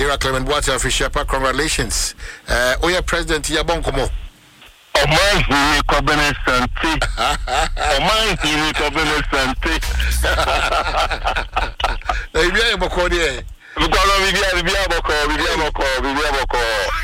Kira Clement Boateng official, congratulations. Oya President Yabonkomo. Oman hini kobene santi. Oman hini kobene santi. Bibi aboko die. Bibi aboko.